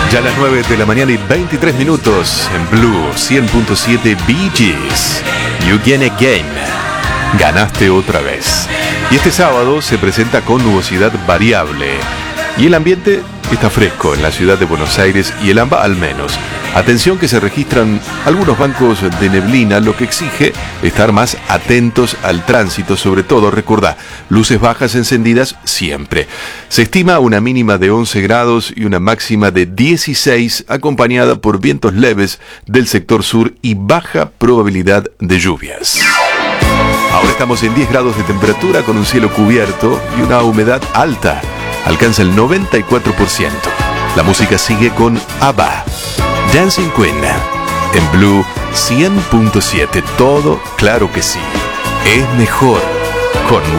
Ya a las 9 de la mañana y 23 minutos en Blue 100.7 Bee Gees. You Gain Again. Ganaste otra vez. Y este sábado se presenta con nubosidad variable. Y el ambiente está fresco en la ciudad de Buenos Aires y el AMBA al menos. Atención que se registran algunos bancos de neblina, lo que exige estar más atentos al tránsito. Sobre todo, recordá, luces bajas encendidas siempre. Se estima una mínima de 11 grados y una máxima de 16, acompañada por vientos leves del sector sur y baja probabilidad de lluvias. Ahora estamos en 10 grados de temperatura con un cielo cubierto y una humedad alta. Alcanza el 94%. La música sigue con ABBA, Dancing Queen, en Blue 100.7. Todo, claro que sí, es mejor con